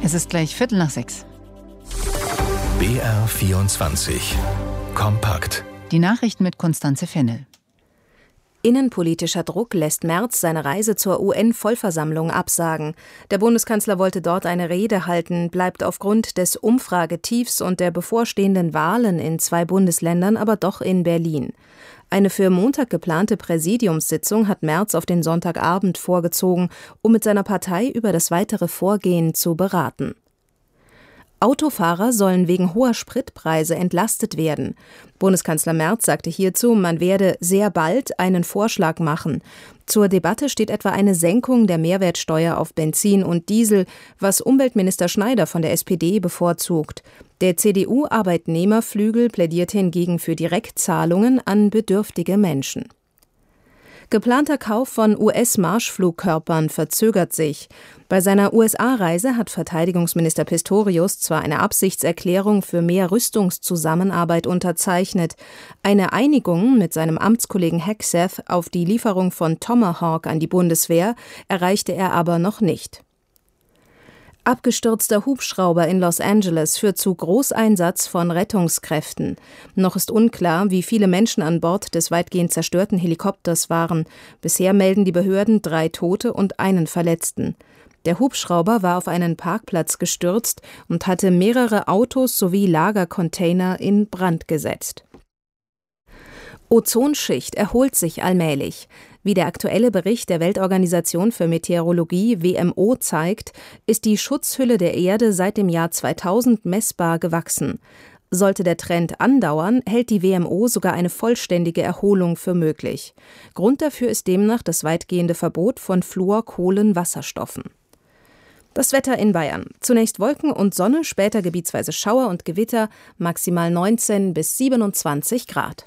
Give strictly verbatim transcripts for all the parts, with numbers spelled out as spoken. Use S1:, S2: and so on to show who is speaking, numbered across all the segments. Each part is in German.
S1: Es ist gleich Viertel nach sechs.
S2: B R vierundzwanzig. Kompakt.
S1: Die Nachrichten mit Constanze Fennel.
S3: Innenpolitischer Druck lässt Merz seine Reise zur U N-Vollversammlung absagen. Der Bundeskanzler wollte dort eine Rede halten, bleibt aufgrund des Umfragetiefs und der bevorstehenden Wahlen in zwei Bundesländern aber doch in Berlin. Eine für Montag geplante Präsidiumssitzung hat Merz auf den Sonntagabend vorgezogen, um mit seiner Partei über das weitere Vorgehen zu beraten. Autofahrer sollen wegen hoher Spritpreise entlastet werden. Bundeskanzler Merz sagte hierzu, man werde sehr bald einen Vorschlag machen. Zur Debatte steht etwa eine Senkung der Mehrwertsteuer auf Benzin und Diesel, was Umweltminister Schneider von der S P D bevorzugt. Der C D U-Arbeitnehmerflügel plädiert hingegen für Direktzahlungen an bedürftige Menschen. Geplanter Kauf von U S-Marschflugkörpern verzögert sich. Bei seiner U S A-Reise hat Verteidigungsminister Pistorius zwar eine Absichtserklärung für mehr Rüstungszusammenarbeit unterzeichnet. Eine Einigung mit seinem Amtskollegen Hegseth auf die Lieferung von Tomahawk an die Bundeswehr erreichte er aber noch nicht. Abgestürzter Hubschrauber in Los Angeles führt zu Großeinsatz von Rettungskräften. Noch ist unklar, wie viele Menschen an Bord des weitgehend zerstörten Helikopters waren. Bisher melden die Behörden drei Tote und einen Verletzten. Der Hubschrauber war auf einen Parkplatz gestürzt und hatte mehrere Autos sowie Lagercontainer in Brand gesetzt. Ozonschicht erholt sich allmählich. Wie der aktuelle Bericht der Weltorganisation für Meteorologie W M O zeigt, ist die Schutzhülle der Erde seit dem Jahr zweitausend messbar gewachsen. Sollte der Trend andauern, hält die W M O sogar eine vollständige Erholung für möglich. Grund dafür ist demnach das weitgehende Verbot von Fluorkohlenwasserstoffen. Das Wetter in Bayern. Zunächst Wolken und Sonne, später gebietsweise Schauer und Gewitter, maximal neunzehn bis siebenundzwanzig Grad.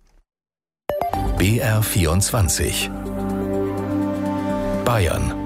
S2: B R vierundzwanzig. Bayern.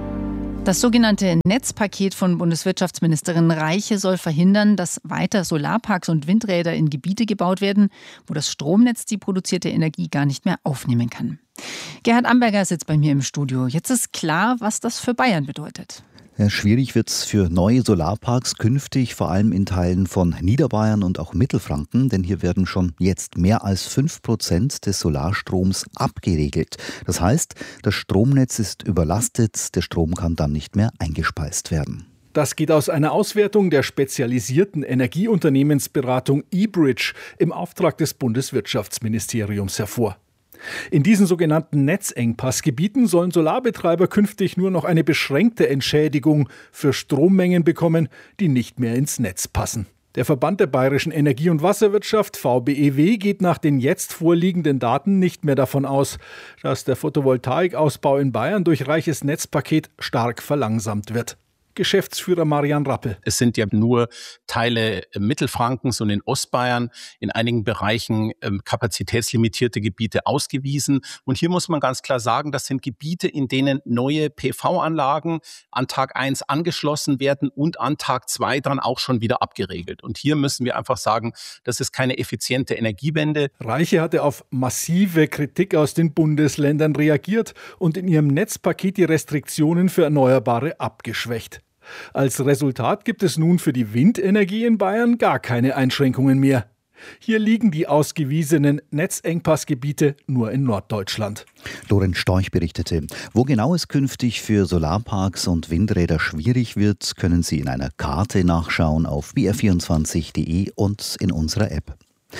S1: Das sogenannte Netzpaket von Bundeswirtschaftsministerin Reiche soll verhindern, dass weiter Solarparks und Windräder in Gebiete gebaut werden, wo das Stromnetz die produzierte Energie gar nicht mehr aufnehmen kann. Gerhard Amberger sitzt bei mir im Studio. Jetzt ist klar, was das für Bayern bedeutet.
S4: Ja, schwierig wird es für neue Solarparks künftig, vor allem in Teilen von Niederbayern und auch Mittelfranken, denn hier werden schon jetzt mehr als fünf Prozent des Solarstroms abgeregelt. Das heißt, das Stromnetz ist überlastet, der Strom kann dann nicht mehr eingespeist werden.
S5: Das geht aus einer Auswertung der spezialisierten Energieunternehmensberatung eBridge im Auftrag des Bundeswirtschaftsministeriums hervor. In diesen sogenannten Netzengpassgebieten sollen Solarbetreiber künftig nur noch eine beschränkte Entschädigung für Strommengen bekommen, die nicht mehr ins Netz passen. Der Verband der Bayerischen Energie- und Wasserwirtschaft V B E W geht nach den jetzt vorliegenden Daten nicht mehr davon aus, dass der Photovoltaikausbau in Bayern durch Reiches Netzpaket stark verlangsamt wird. Geschäftsführer Marian Rappel.
S6: Es sind ja nur Teile Mittelfrankens und in Ostbayern in einigen Bereichen ähm, kapazitätslimitierte Gebiete ausgewiesen. Und hier muss man ganz klar sagen, das sind Gebiete, in denen neue P V-Anlagen an Tag eins angeschlossen werden und an Tag zwei dann auch schon wieder abgeregelt. Und hier müssen wir einfach sagen, das ist keine effiziente Energiewende.
S5: Reiche hatte auf massive Kritik aus den Bundesländern reagiert und in ihrem Netzpaket die Restriktionen für Erneuerbare abgeschwächt. Als Resultat gibt es nun für die Windenergie in Bayern gar keine Einschränkungen mehr. Hier liegen die ausgewiesenen Netzengpassgebiete nur in Norddeutschland.
S4: Lorenz Storch berichtete. Wo genau es künftig für Solarparks und Windräder schwierig wird, können Sie in einer Karte nachschauen auf b r vierundzwanzig punkt d e und in unserer App.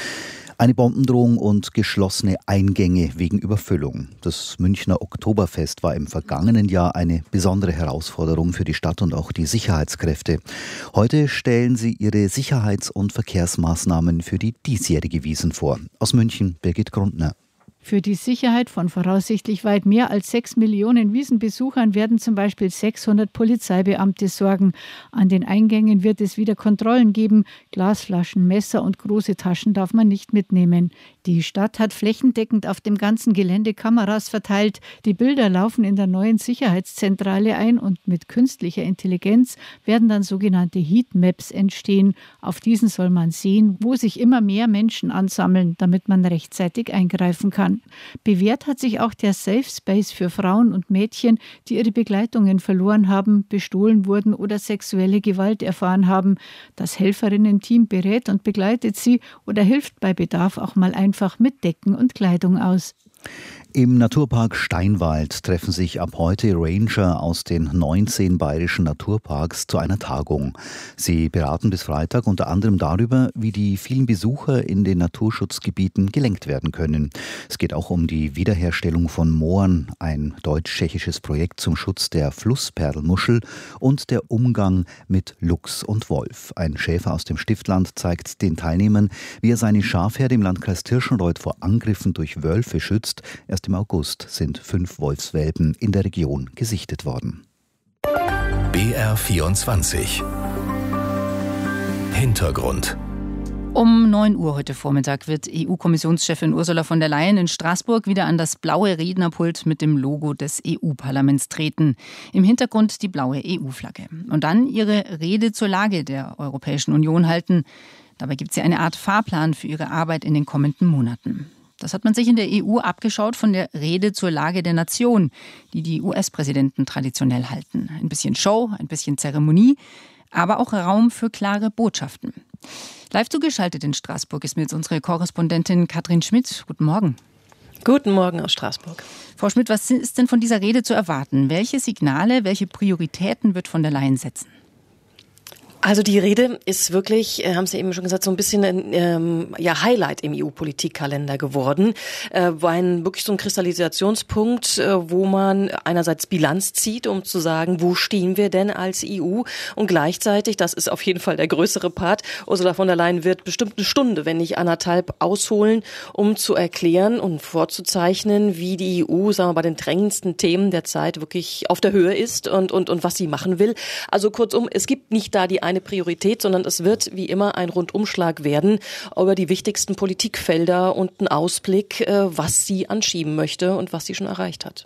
S4: Eine Bombendrohung und geschlossene Eingänge wegen Überfüllung. Das Münchner Oktoberfest war im vergangenen Jahr eine besondere Herausforderung für die Stadt und auch die Sicherheitskräfte. Heute stellen sie ihre Sicherheits- und Verkehrsmaßnahmen für die diesjährige Wiesn vor. Aus München Birgit Grundner.
S7: Für die Sicherheit von voraussichtlich weit mehr als sechs Millionen Wiesenbesuchern werden zum Beispiel sechshundert Polizeibeamte sorgen. An den Eingängen wird es wieder Kontrollen geben. Glasflaschen, Messer und große Taschen darf man nicht mitnehmen. Die Stadt hat flächendeckend auf dem ganzen Gelände Kameras verteilt. Die Bilder laufen in der neuen Sicherheitszentrale ein und mit künstlicher Intelligenz werden dann sogenannte Heatmaps entstehen. Auf diesen soll man sehen, wo sich immer mehr Menschen ansammeln, damit man rechtzeitig eingreifen kann. Bewährt hat sich auch der Safe Space für Frauen und Mädchen, die ihre Begleitungen verloren haben, bestohlen wurden oder sexuelle Gewalt erfahren haben. Das Helferinnen-Team berät und begleitet sie oder hilft bei Bedarf auch mal ein einfach mit Decken und Kleidung aus.
S4: Im Naturpark Steinwald treffen sich ab heute Ranger aus den neunzehn bayerischen Naturparks zu einer Tagung. Sie beraten bis Freitag unter anderem darüber, wie die vielen Besucher in den Naturschutzgebieten gelenkt werden können. Es geht auch um die Wiederherstellung von Mooren, ein deutsch-tschechisches Projekt zum Schutz der Flussperlmuschel und der Umgang mit Luchs und Wolf. Ein Schäfer aus dem Stiftland zeigt den Teilnehmern, wie er seine Schafherde im Landkreis Tirschenreuth vor Angriffen durch Wölfe schützt. Erst im August sind fünf Wolfswelpen in der Region gesichtet worden.
S2: B R vierundzwanzig Hintergrund.
S1: Um neun Uhr heute Vormittag wird E U-Kommissionschefin Ursula von der Leyen in Straßburg wieder an das blaue Rednerpult mit dem Logo des E U-Parlaments treten. Im Hintergrund die blaue E U-Flagge. Und dann ihre Rede zur Lage der Europäischen Union halten. Dabei gibt sie eine Art Fahrplan für ihre Arbeit in den kommenden Monaten. Das hat man sich in der E U abgeschaut von der Rede zur Lage der Nation, die die U S-Präsidenten traditionell halten. Ein bisschen Show, ein bisschen Zeremonie, aber auch Raum für klare Botschaften. Live zugeschaltet in Straßburg ist mir jetzt unsere Korrespondentin Katrin Schmidt. Guten Morgen.
S8: Guten Morgen aus Straßburg.
S1: Frau Schmidt, was ist denn von dieser Rede zu erwarten? Welche Signale, welche Prioritäten wird von der Leyen setzen?
S8: Also die Rede ist wirklich, äh, haben Sie eben schon gesagt, so ein bisschen ein ähm, ja, Highlight im E U-Politikkalender geworden. Äh, war ein, wirklich so ein Kristallisationspunkt, äh, wo man einerseits Bilanz zieht, um zu sagen, wo stehen wir denn als E U? Und gleichzeitig, das ist auf jeden Fall der größere Part, Ursula von der Leyen wird bestimmt eine Stunde, wenn nicht anderthalb, ausholen, um zu erklären und vorzuzeichnen, wie die E U, sagen wir, bei den drängendsten Themen der Zeit wirklich auf der Höhe ist und, und, und was sie machen will. Also kurzum, es gibt nicht da die eine Priorität, sondern es wird wie immer ein Rundumschlag werden über die wichtigsten Politikfelder und ein Ausblick, was sie anschieben möchte und was sie schon erreicht hat.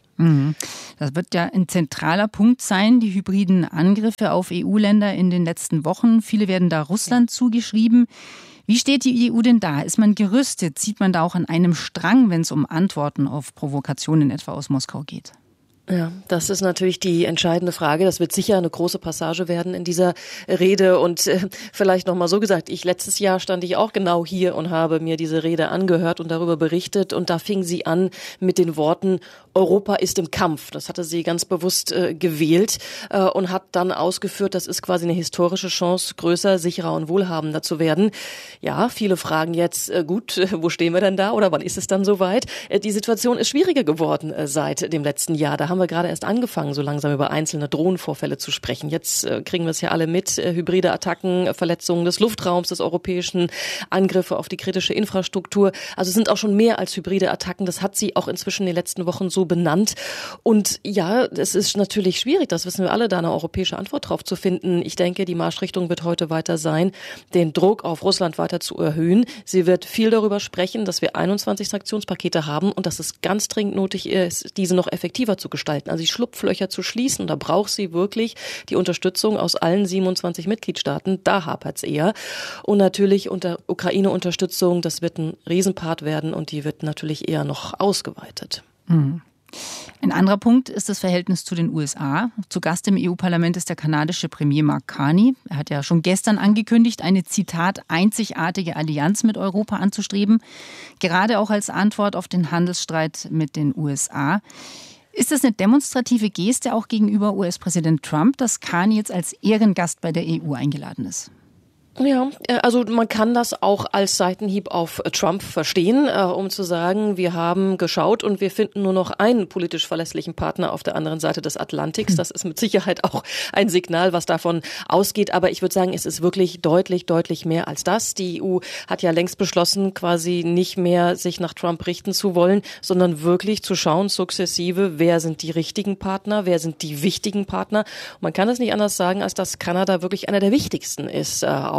S1: Das wird ja ein zentraler Punkt sein, die hybriden Angriffe auf E U-Länder in den letzten Wochen. Viele werden da Russland zugeschrieben. Wie steht die E U denn da? Ist man gerüstet? Zieht man da auch an einem Strang, wenn es um Antworten auf Provokationen etwa aus Moskau geht?
S8: Ja, das ist natürlich die entscheidende Frage. Das wird sicher eine große Passage werden in dieser Rede. Und äh, vielleicht noch mal so gesagt, ich letztes Jahr stand ich auch genau hier und habe mir diese Rede angehört und darüber berichtet. Und da fing sie an mit den Worten, Europa ist im Kampf. Das hatte sie ganz bewusst äh, gewählt äh, und hat dann ausgeführt, das ist quasi eine historische Chance, größer, sicherer und wohlhabender zu werden. Ja, viele fragen jetzt, äh, gut, äh, wo stehen wir denn da oder wann ist es dann soweit? Äh, die Situation ist schwieriger geworden äh, seit dem letzten Jahr. Da haben wir gerade erst angefangen, so langsam über einzelne Drohnenvorfälle zu sprechen. Jetzt äh, kriegen wir es ja alle mit, äh, hybride Attacken, Verletzungen des Luftraums, des europäischen, Angriffe auf die kritische Infrastruktur. Also es sind auch schon mehr als hybride Attacken. Das hat sie auch inzwischen in den letzten Wochen so benannt. Und ja, es ist natürlich schwierig, das wissen wir alle, da eine europäische Antwort drauf zu finden. Ich denke, die Marschrichtung wird heute weiter sein, den Druck auf Russland weiter zu erhöhen. Sie wird viel darüber sprechen, dass wir einundzwanzig Sanktionspakete haben und dass es ganz dringend nötig ist, diese noch effektiver zu gestalten. Also die Schlupflöcher zu schließen. Da braucht sie wirklich die Unterstützung aus allen siebenundzwanzig Mitgliedstaaten. Da hapert es eher. Und natürlich unter Ukraine-Unterstützung, das wird ein Riesenpart werden und die wird natürlich eher noch ausgeweitet.
S1: Mhm. Ein anderer Punkt ist das Verhältnis zu den U S A. Zu Gast im E U-Parlament ist der kanadische Premier Mark Carney. Er hat ja schon gestern angekündigt, eine, Zitat, einzigartige Allianz mit Europa anzustreben. Gerade auch als Antwort auf den Handelsstreit mit den U S A. Ist das eine demonstrative Geste auch gegenüber U S-Präsident Trump, dass Carney jetzt als Ehrengast bei der E U eingeladen ist?
S8: Ja, also man kann das auch als Seitenhieb auf Trump verstehen, äh, um zu sagen, wir haben geschaut und wir finden nur noch einen politisch verlässlichen Partner auf der anderen Seite des Atlantiks. Das ist mit Sicherheit auch ein Signal, was davon ausgeht. Aber ich würde sagen, es ist wirklich deutlich, deutlich mehr als das. Die E U hat ja längst beschlossen, quasi nicht mehr sich nach Trump richten zu wollen, sondern wirklich zu schauen, sukzessive, wer sind die richtigen Partner, wer sind die wichtigen Partner. Und man kann es nicht anders sagen, als dass Kanada wirklich einer der wichtigsten ist äh, auf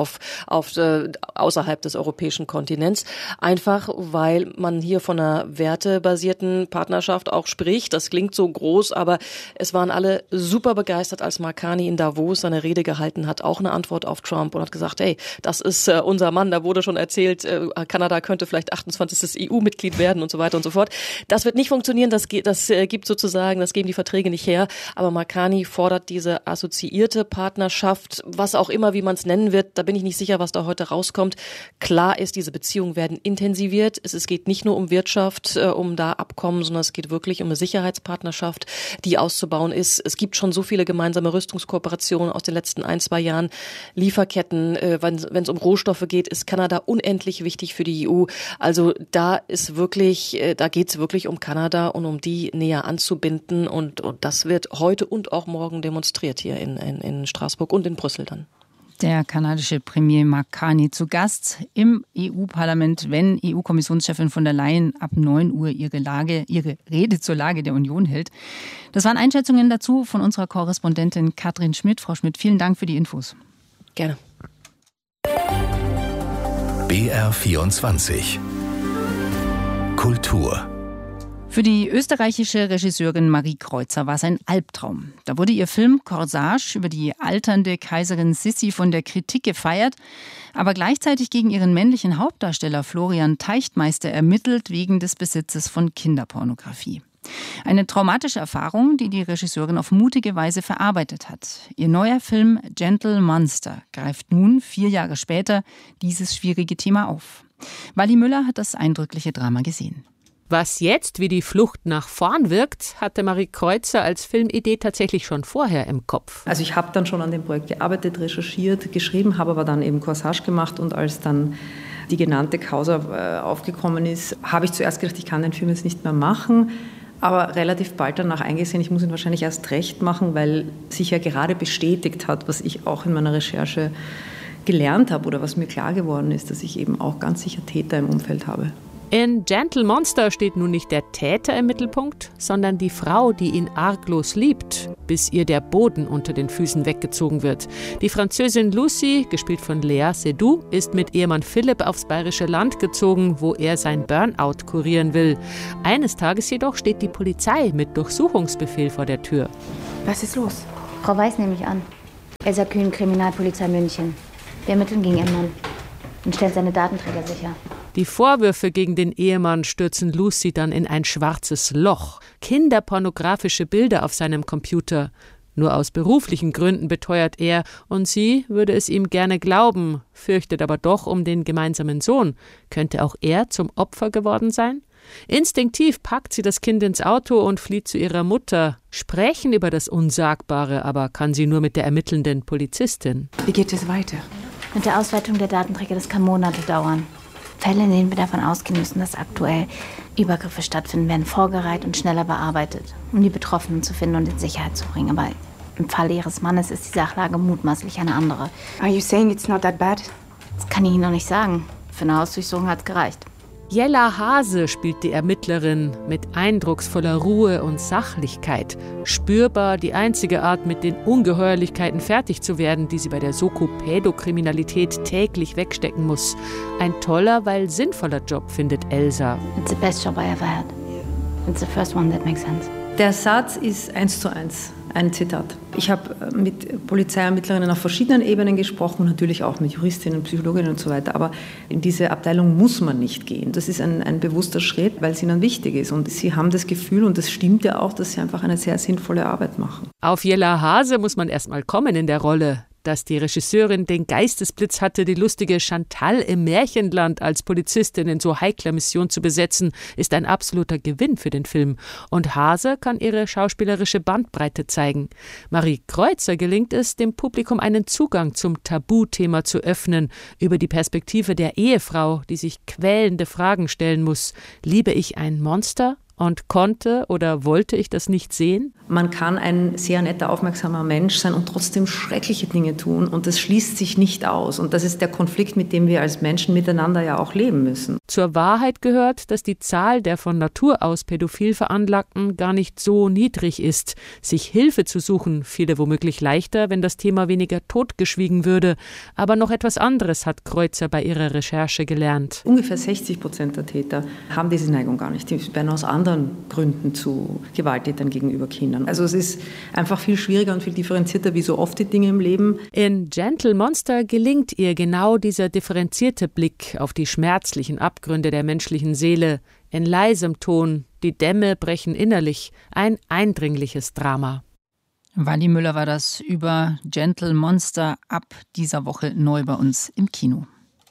S8: auf, auf äh, außerhalb des europäischen Kontinents. Einfach, weil man hier von einer wertebasierten Partnerschaft auch spricht. Das klingt so groß, aber es waren alle super begeistert, als Marcani in Davos seine Rede gehalten hat, auch eine Antwort auf Trump und hat gesagt, hey, das ist äh, unser Mann, da wurde schon erzählt, äh, Kanada könnte vielleicht achtundzwanzigstes E U-Mitglied werden und so weiter und so fort. Das wird nicht funktionieren, das, das äh, gibt sozusagen, das geben die Verträge nicht her, aber Marcani fordert diese assoziierte Partnerschaft, was auch immer, wie man es nennen wird, da bin ich nicht sicher, was da heute rauskommt. Klar ist, diese Beziehungen werden intensiviert, es, es geht nicht nur um Wirtschaft, äh, um da Abkommen, sondern es geht wirklich um eine Sicherheitspartnerschaft, die auszubauen ist. Es gibt schon so viele gemeinsame Rüstungskooperationen aus den letzten ein, zwei Jahren, Lieferketten, äh, wenn es um Rohstoffe geht, ist Kanada unendlich wichtig für die E U. Also da ist wirklich, äh, da geht es wirklich um Kanada und um die näher anzubinden und, und das wird heute und auch morgen demonstriert hier in, in, in Straßburg und in Brüssel dann.
S1: Der kanadische Premier Marcani zu Gast im E U-Parlament, wenn E U-Kommissionschefin von der Leyen ab neun Uhr ihre Lage, ihre Rede zur Lage der Union hält. Das waren Einschätzungen dazu von unserer Korrespondentin Katrin Schmidt. Frau Schmidt, vielen Dank für die Infos.
S8: Gerne.
S2: B R vierundzwanzig Kultur.
S1: Für die österreichische Regisseurin Marie Kreuzer war es ein Albtraum. Da wurde ihr Film Corsage über die alternde Kaiserin Sissi von der Kritik gefeiert, aber gleichzeitig gegen ihren männlichen Hauptdarsteller Florian Teichtmeister ermittelt wegen des Besitzes von Kinderpornografie. Eine traumatische Erfahrung, die die Regisseurin auf mutige Weise verarbeitet hat. Ihr neuer Film Gentle Monster greift nun, vier Jahre später, dieses schwierige Thema auf. Wally Müller hat das eindrückliche Drama gesehen.
S9: Was jetzt wie die Flucht nach vorn wirkt, hatte Marie Kreuzer als Filmidee tatsächlich schon vorher im Kopf.
S10: Also ich habe dann schon an dem Projekt gearbeitet, recherchiert, geschrieben, habe aber dann eben Corsage gemacht und als dann die genannte Causa aufgekommen ist, habe ich zuerst gedacht, ich kann den Film jetzt nicht mehr machen, aber relativ bald danach eingesehen, ich muss ihn wahrscheinlich erst recht machen, weil sich ja gerade bestätigt hat, was ich auch in meiner Recherche gelernt habe oder was mir klar geworden ist, dass ich eben auch ganz sicher Täter im Umfeld habe.
S9: In Gentle Monster steht nun nicht der Täter im Mittelpunkt, sondern die Frau, die ihn arglos liebt, bis ihr der Boden unter den Füßen weggezogen wird. Die Französin Lucy, gespielt von Léa Seydoux, ist mit Ehemann Philipp aufs bayerische Land gezogen, wo er sein Burnout kurieren will. Eines Tages jedoch steht die Polizei mit Durchsuchungsbefehl vor der Tür.
S11: Was ist los? Frau Weiß nehme ich an. Elsa Kühn, Kriminalpolizei München. Wir ermitteln gegen ihren Mann und stellen seine Datenträger sicher.
S9: Die Vorwürfe gegen den Ehemann stürzen Lucy dann in ein schwarzes Loch. Kinderpornografische Bilder auf seinem Computer. Nur aus beruflichen Gründen beteuert er, und sie würde es ihm gerne glauben, fürchtet aber doch um den gemeinsamen Sohn. Könnte auch er zum Opfer geworden sein? Instinktiv packt sie das Kind ins Auto und flieht zu ihrer Mutter. Sprechen über das Unsagbare aber kann sie nur mit der ermittelnden Polizistin.
S11: Wie geht es weiter? Mit der Auswertung der Datenträger, das kann Monate dauern. Fälle, in denen wir davon ausgehen müssen, dass aktuell Übergriffe stattfinden, werden vorgereiht und schneller bearbeitet, um die Betroffenen zu finden und in Sicherheit zu bringen. Aber im Fall ihres Mannes ist die Sachlage mutmaßlich eine andere.
S12: Are you saying it's not that bad?
S11: Das kann ich Ihnen noch nicht sagen. Für eine Hausdurchsuchung hat es gereicht.
S9: Jella Hase spielt die Ermittlerin mit eindrucksvoller Ruhe und Sachlichkeit. Spürbar die einzige Art, mit den Ungeheuerlichkeiten fertig zu werden, die sie bei der Soko-Pädokriminalität täglich wegstecken muss. Ein toller, weil sinnvoller Job, findet Elsa.
S11: It's the best job I ever had. It's the first one that makes sense.
S10: Der Satz ist eins zu eins ein Zitat. Ich habe mit Polizeiermittlerinnen auf verschiedenen Ebenen gesprochen, natürlich auch mit Juristinnen, Psychologinnen und so weiter, aber in diese Abteilung muss man nicht gehen. Das ist ein, ein bewusster Schritt, weil es ihnen wichtig ist und sie haben das Gefühl, und das stimmt ja auch, dass sie einfach eine sehr sinnvolle Arbeit machen.
S9: Auf Jella Hase muss man erst mal kommen in der Rolle. Dass die Regisseurin den Geistesblitz hatte, die lustige Chantal im Märchenland als Polizistin in so heikler Mission zu besetzen, ist ein absoluter Gewinn für den Film. Und Hase kann ihre schauspielerische Bandbreite zeigen. Marie Kreuzer gelingt es, dem Publikum einen Zugang zum Tabuthema zu öffnen, über die Perspektive der Ehefrau, die sich quälende Fragen stellen muss. Liebe ich ein Monster Und konnte oder wollte ich das nicht sehen?
S10: Man kann ein sehr netter, aufmerksamer Mensch sein und trotzdem schreckliche Dinge tun. Und das schließt sich nicht aus. Und das ist der Konflikt, mit dem wir als Menschen miteinander ja auch leben müssen.
S9: Zur Wahrheit gehört, dass die Zahl der von Natur aus pädophil Veranlagten gar nicht so niedrig ist. Sich Hilfe zu suchen, fiele womöglich leichter, wenn das Thema weniger totgeschwiegen würde. Aber noch etwas anderes hat Kreuzer bei ihrer Recherche gelernt.
S10: Ungefähr sechzig Prozent der Täter haben diese Neigung gar nicht. Die werden aus anderen Gründen zu Gewalttätern gegenüber Kindern. Also es ist einfach viel schwieriger und viel differenzierter, wie so oft die Dinge im Leben.
S9: In Gentle Monster gelingt ihr genau dieser differenzierte Blick auf die schmerzlichen Abgründe der menschlichen Seele. In leisem Ton, die Dämme brechen innerlich, ein eindringliches Drama.
S1: Wally Müller war das über Gentle Monster, ab dieser Woche neu bei uns im Kino.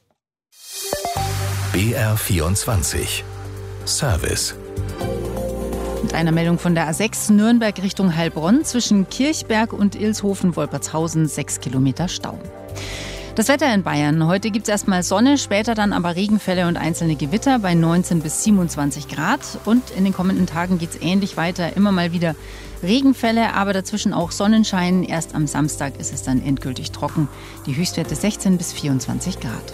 S2: B R vierundzwanzig Service.
S1: Mit einer Meldung von der A sechs Nürnberg Richtung Heilbronn zwischen Kirchberg und Ilshofen-Wolpertshausen sechs Kilometer Stau. Das Wetter in Bayern. Heute gibt es erstmal Sonne, später dann aber Regenfälle und einzelne Gewitter bei neunzehn bis siebenundzwanzig Grad. Und in den kommenden Tagen geht es ähnlich weiter. Immer mal wieder Regenfälle, aber dazwischen auch Sonnenschein. Erst am Samstag ist es dann endgültig trocken. Die Höchstwerte sechzehn bis vierundzwanzig Grad.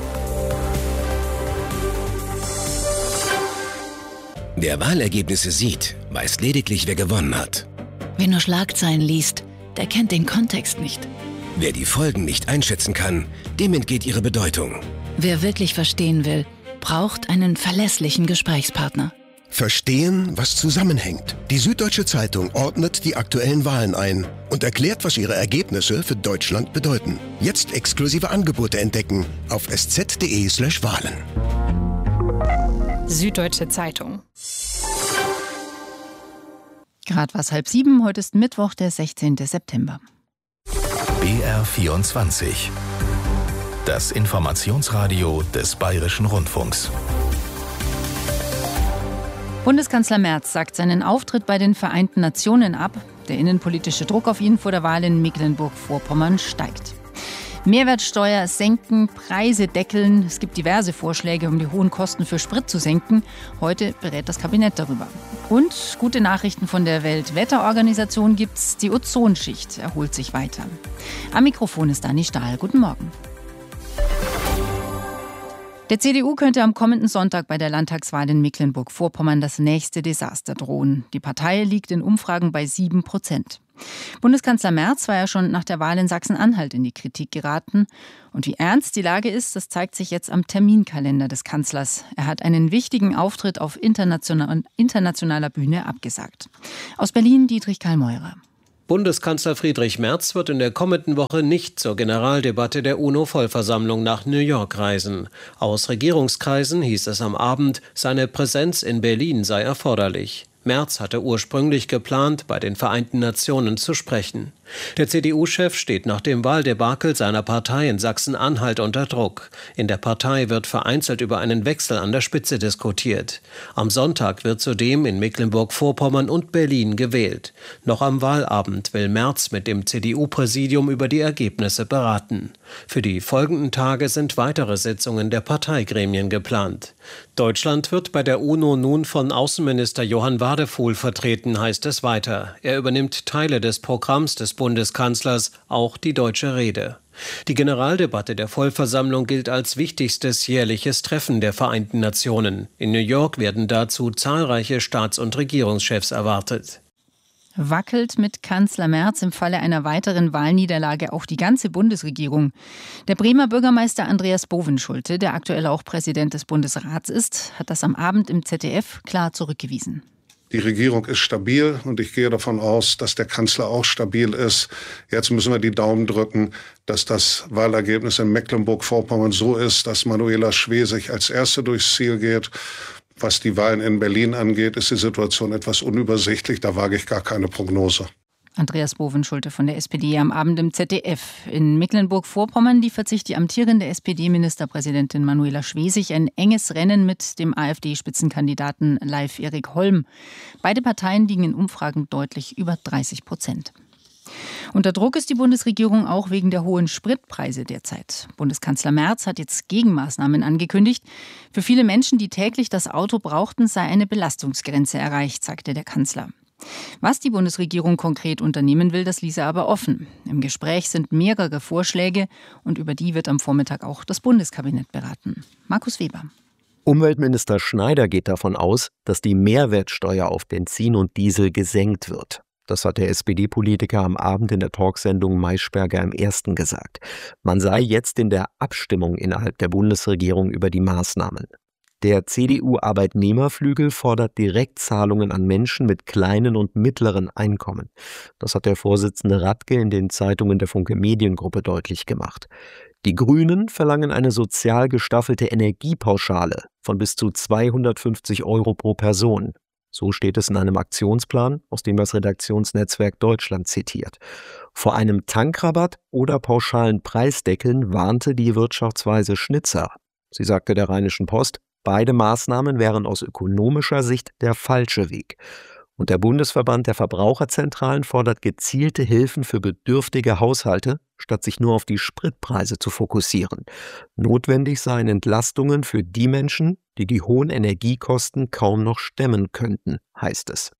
S13: Wer Wahlergebnisse sieht, weiß lediglich, wer gewonnen hat.
S14: Wer nur Schlagzeilen liest, der kennt den Kontext nicht.
S13: Wer die Folgen nicht einschätzen kann, dem entgeht ihre Bedeutung.
S14: Wer wirklich verstehen will, braucht einen verlässlichen Gesprächspartner.
S15: Verstehen, was zusammenhängt. Die Süddeutsche Zeitung ordnet die aktuellen Wahlen ein und erklärt, was ihre Ergebnisse für Deutschland bedeuten. Jetzt exklusive Angebote entdecken auf sz.de slash Wahlen.
S16: Süddeutsche Zeitung.
S1: Gerade war es halb sieben, heute ist Mittwoch, der sechzehnten September.
S2: B R vierundzwanzig. Das Informationsradio des Bayerischen Rundfunks.
S1: Bundeskanzler Merz sagt seinen Auftritt bei den Vereinten Nationen ab. Der innenpolitische Druck auf ihn vor der Wahl in Mecklenburg-Vorpommern steigt. Mehrwertsteuer senken, Preise deckeln. Es gibt diverse Vorschläge, um die hohen Kosten für Sprit zu senken. Heute berät das Kabinett darüber. Und gute Nachrichten von der Weltwetterorganisation gibt's. Die Ozonschicht erholt sich weiter. Am Mikrofon ist Dani Stahl. Guten Morgen. Der C D U könnte am kommenden Sonntag bei der Landtagswahl in Mecklenburg-Vorpommern das nächste Desaster drohen. Die Partei liegt in Umfragen bei sieben Prozent. Bundeskanzler Merz war ja schon nach der Wahl in Sachsen-Anhalt in die Kritik geraten. Und wie ernst die Lage ist, das zeigt sich jetzt am Terminkalender des Kanzlers. Er hat einen wichtigen Auftritt auf international, internationaler Bühne abgesagt. Aus Berlin Dietrich Karl Meurer.
S17: Bundeskanzler Friedrich Merz wird in der kommenden Woche nicht zur Generaldebatte der UNO-Vollversammlung nach New York reisen. Aus Regierungskreisen hieß es am Abend, seine Präsenz in Berlin sei erforderlich. Merz hatte ursprünglich geplant, bei den Vereinten Nationen zu sprechen. Der C D U-Chef steht nach dem Wahldebakel seiner Partei in Sachsen-Anhalt unter Druck. In der Partei wird vereinzelt über einen Wechsel an der Spitze diskutiert. Am Sonntag wird zudem in Mecklenburg-Vorpommern und Berlin gewählt. Noch am Wahlabend will Merz mit dem C D U-Präsidium über die Ergebnisse beraten. Für die folgenden Tage sind weitere Sitzungen der Parteigremien geplant. Deutschland wird bei der UNO nun von Außenminister Johann Wadefuhl vertreten, heißt es weiter. Er übernimmt Teile des Programms des Bundeskanzlers, auch die deutsche Rede. Die Generaldebatte der Vollversammlung gilt als wichtigstes jährliches Treffen der Vereinten Nationen. In New York werden dazu zahlreiche Staats- und Regierungschefs erwartet.
S1: Wackelt mit Kanzler Merz im Falle einer weiteren Wahlniederlage auch die ganze Bundesregierung. Der Bremer Bürgermeister Andreas Bovenschulte, der aktuell auch Präsident des Bundesrats ist, hat das am Abend im Z D F klar zurückgewiesen.
S18: Die Regierung ist stabil und ich gehe davon aus, dass der Kanzler auch stabil ist. Jetzt müssen wir die Daumen drücken, dass das Wahlergebnis in Mecklenburg-Vorpommern so ist, dass Manuela Schwesig als Erste durchs Ziel geht. Was die Wahlen in Berlin angeht, ist die Situation etwas unübersichtlich. Da wage ich gar keine Prognose.
S1: Andreas Bovenschulte von der S P D am Abend im Z D F. In Mecklenburg-Vorpommern liefert sich die amtierende S P D-Ministerpräsidentin Manuela Schwesig ein enges Rennen mit dem AfD-Spitzenkandidaten Leif Erik Holm. Beide Parteien liegen in Umfragen deutlich über dreißig Prozent. Unter Druck ist die Bundesregierung auch wegen der hohen Spritpreise derzeit. Bundeskanzler Merz hat jetzt Gegenmaßnahmen angekündigt. Für viele Menschen, die täglich das Auto brauchten, sei eine Belastungsgrenze erreicht, sagte der Kanzler. Was die Bundesregierung konkret unternehmen will, das ließ er aber offen. Im Gespräch sind mehrere Vorschläge und über die wird am Vormittag auch das Bundeskabinett beraten. Markus Weber.
S16: Umweltminister Schneider geht davon aus, dass die Mehrwertsteuer auf Benzin und Diesel gesenkt wird. Das hat der S P D-Politiker am Abend in der Talksendung Maischberger im Ersten gesagt. Man sei jetzt in der Abstimmung innerhalb der Bundesregierung über die Maßnahmen. Der C D U-Arbeitnehmerflügel fordert Direktzahlungen an Menschen mit kleinen und mittleren Einkommen. Das hat der Vorsitzende Radke in den Zeitungen der Funke Mediengruppe deutlich gemacht. Die Grünen verlangen eine sozial gestaffelte Energiepauschale von bis zu zweihundertfünfzig Euro pro Person. So steht es in einem Aktionsplan, aus dem das Redaktionsnetzwerk Deutschland zitiert. Vor einem Tankrabatt oder pauschalen Preisdeckeln warnte die Wirtschaftsweise Schnitzer. Sie sagte der Rheinischen Post, beide Maßnahmen wären aus ökonomischer Sicht der falsche Weg. Und der Bundesverband der Verbraucherzentralen fordert gezielte Hilfen für bedürftige Haushalte, statt sich nur auf die Spritpreise zu fokussieren. Notwendig seien Entlastungen für die Menschen, die die hohen Energiekosten kaum noch stemmen könnten, heißt es.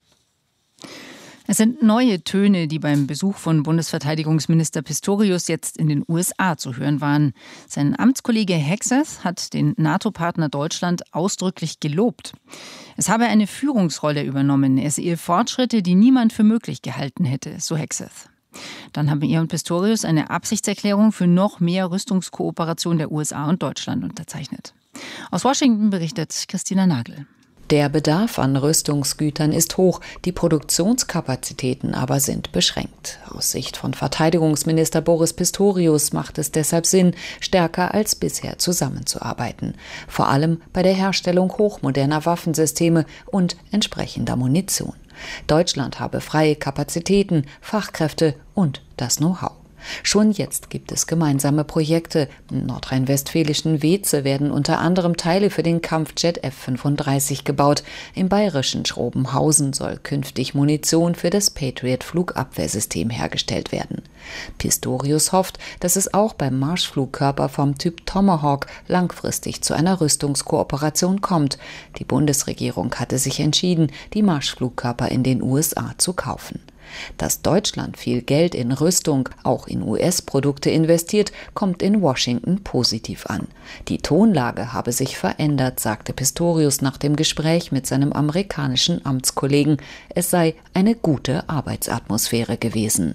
S1: Es sind neue Töne, die beim Besuch von Bundesverteidigungsminister Pistorius jetzt in den U S A zu hören waren. Sein Amtskollege Hegseth hat den NATO-Partner Deutschland ausdrücklich gelobt. Es habe eine Führungsrolle übernommen. Er sehe Fortschritte, die niemand für möglich gehalten hätte, so Hegseth. Dann haben er und Pistorius eine Absichtserklärung für noch mehr Rüstungskooperation der U S A und Deutschland unterzeichnet. Aus Washington berichtet Christina Nagel.
S19: Der Bedarf an Rüstungsgütern ist hoch, die Produktionskapazitäten aber sind beschränkt. Aus Sicht von Verteidigungsminister Boris Pistorius macht es deshalb Sinn, stärker als bisher zusammenzuarbeiten. Vor allem bei der Herstellung hochmoderner Waffensysteme und entsprechender Munition. Deutschland habe freie Kapazitäten, Fachkräfte und das Know-how. Schon jetzt gibt es gemeinsame Projekte. Im nordrhein-westfälischen Weeze werden unter anderem Teile für den Kampfjet F fünfunddreißig gebaut. Im bayerischen Schrobenhausen soll künftig Munition für das Patriot-Flugabwehrsystem hergestellt werden. Pistorius hofft, dass es auch beim Marschflugkörper vom Typ Tomahawk langfristig zu einer Rüstungskooperation kommt. Die Bundesregierung hatte sich entschieden, die Marschflugkörper in den U S A zu kaufen. Dass Deutschland viel Geld in Rüstung, auch in U S-Produkte investiert, kommt in Washington positiv an. Die Tonlage habe sich verändert, sagte Pistorius nach dem Gespräch mit seinem amerikanischen Amtskollegen. Es sei eine gute Arbeitsatmosphäre gewesen.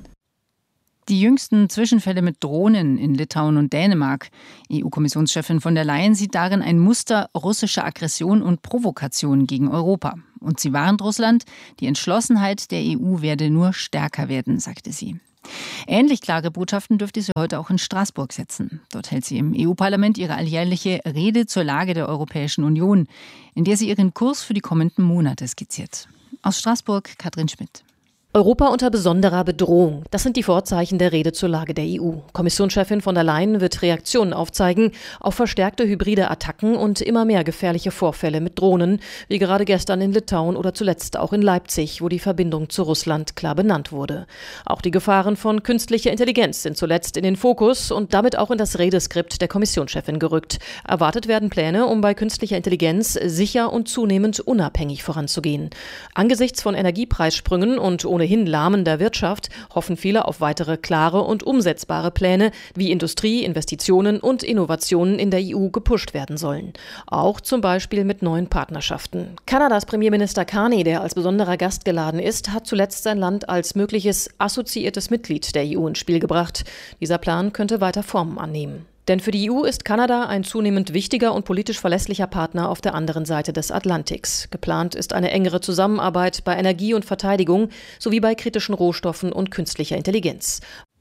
S1: Die jüngsten Zwischenfälle mit Drohnen in Litauen und Dänemark. E U-Kommissionschefin von der Leyen sieht darin ein Muster russischer Aggression und Provokation gegen Europa. Und sie warnt Russland, die Entschlossenheit der E U werde nur stärker werden, sagte sie. Ähnlich klare Botschaften dürfte sie heute auch in Straßburg setzen. Dort hält sie im E U-Parlament ihre alljährliche Rede zur Lage der Europäischen Union, in der sie ihren Kurs für die kommenden Monate skizziert. Aus Straßburg, Katrin Schmidt.
S20: Europa unter besonderer Bedrohung. Das sind die Vorzeichen der Rede zur Lage der E U. Kommissionschefin von der Leyen wird Reaktionen aufzeigen auf verstärkte hybride Attacken und immer mehr gefährliche Vorfälle mit Drohnen, wie gerade gestern in Litauen oder zuletzt auch in Leipzig, wo die Verbindung zu Russland klar benannt wurde. Auch die Gefahren von künstlicher Intelligenz sind zuletzt in den Fokus und damit auch in das Redeskript der Kommissionschefin gerückt. Erwartet werden Pläne, um bei künstlicher Intelligenz sicher und zunehmend unabhängig voranzugehen. Angesichts von Energiepreissprüngen und ohne ohnehin lahmender Wirtschaft hoffen viele auf weitere klare und umsetzbare Pläne, wie Industrie, Investitionen und Innovationen in der E U gepusht werden sollen. Auch zum Beispiel mit neuen Partnerschaften. Kanadas Premierminister Carney, der als besonderer Gast geladen ist, hat zuletzt sein Land als mögliches assoziiertes Mitglied der E U ins Spiel gebracht. Dieser Plan könnte weiter Formen annehmen. Denn für die E U ist Kanada ein zunehmend wichtiger und politisch verlässlicher Partner auf der anderen Seite des Atlantiks. Geplant ist eine engere Zusammenarbeit bei Energie und Verteidigung sowie bei kritischen Rohstoffen und künstlicher Intelligenz.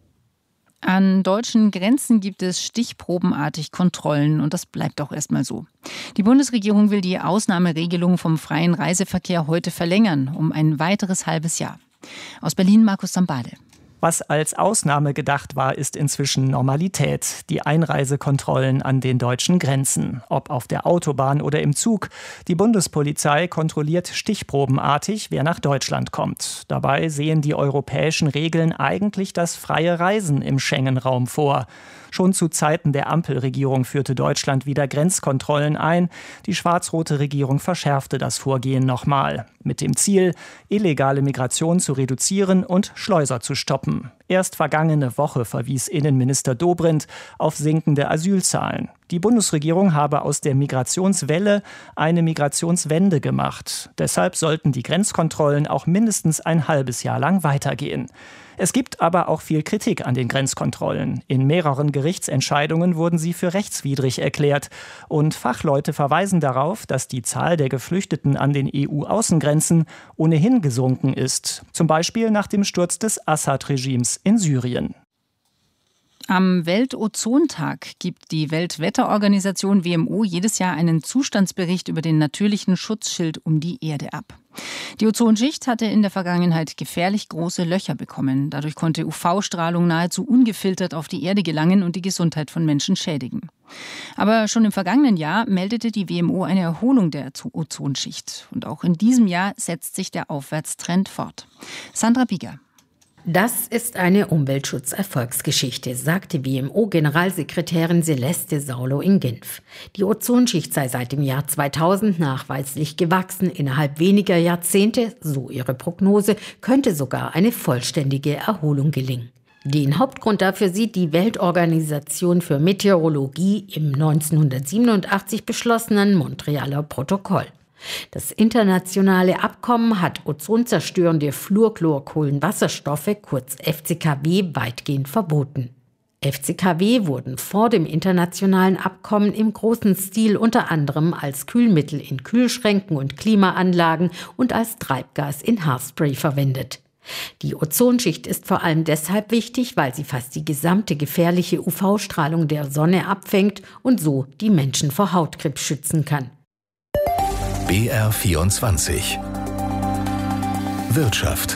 S1: An deutschen Grenzen gibt es stichprobenartig Kontrollen und das bleibt auch erstmal so. Die Bundesregierung will die Ausnahmeregelung vom freien Reiseverkehr heute verlängern, um ein weiteres halbes Jahr. Aus Berlin Markus Sambade.
S21: Was als Ausnahme gedacht war, ist inzwischen Normalität. Die Einreisekontrollen an den deutschen Grenzen. Ob auf der Autobahn oder im Zug. Die Bundespolizei kontrolliert stichprobenartig, wer nach Deutschland kommt. Dabei sehen die europäischen Regeln eigentlich das freie Reisen im Schengen-Raum vor. Schon zu Zeiten der Ampelregierung führte Deutschland wieder Grenzkontrollen ein. Die schwarz-rote Regierung verschärfte das Vorgehen nochmal. Mit dem Ziel, illegale Migration zu reduzieren und Schleuser zu stoppen. Erst vergangene Woche verwies Innenminister Dobrindt auf sinkende Asylzahlen. Die Bundesregierung habe aus der Migrationswelle eine Migrationswende gemacht. Deshalb sollten die Grenzkontrollen auch mindestens ein halbes Jahr lang weitergehen. Es gibt aber auch viel Kritik an den Grenzkontrollen. In mehreren Gerichtsentscheidungen wurden sie für rechtswidrig erklärt. Und Fachleute verweisen darauf, dass die Zahl der Geflüchteten an den E U-Außengrenzen ohnehin gesunken ist. Zum Beispiel nach dem Sturz des Assad-Regimes in Syrien.
S1: Am Weltozontag gibt die Weltwetterorganisation W M O jedes Jahr einen Zustandsbericht über den natürlichen Schutzschild um die Erde ab. Die Ozonschicht hatte in der Vergangenheit gefährlich große Löcher bekommen. Dadurch konnte U V-Strahlung nahezu ungefiltert auf die Erde gelangen und die Gesundheit von Menschen schädigen. Aber schon im vergangenen Jahr meldete die W M O eine Erholung der Ozonschicht. Und auch in diesem Jahr setzt sich der Aufwärtstrend fort. Sandra Bieger.
S22: Das ist eine Umweltschutzerfolgsgeschichte, sagte W M O-Generalsekretärin Celeste Saulo in Genf. Die Ozonschicht sei seit dem Jahr zweitausend nachweislich gewachsen. Innerhalb weniger Jahrzehnte, so ihre Prognose, könnte sogar eine vollständige Erholung gelingen. Den Hauptgrund dafür sieht die Weltorganisation für Meteorologie im neunzehnhundertsiebenundachtzig beschlossenen Montrealer Protokoll. Das internationale Abkommen hat ozonzerstörende Fluorchlorkohlenwasserstoffe, kurz F C K W, weitgehend verboten. F C K W wurden vor dem internationalen Abkommen im großen Stil unter anderem als Kühlmittel in Kühlschränken und Klimaanlagen und als Treibgas in Haarspray verwendet. Die Ozonschicht ist vor allem deshalb wichtig, weil sie fast die gesamte gefährliche U V-Strahlung der Sonne abfängt und so die Menschen vor Hautkrebs schützen kann.
S2: B R vierundzwanzig Wirtschaft.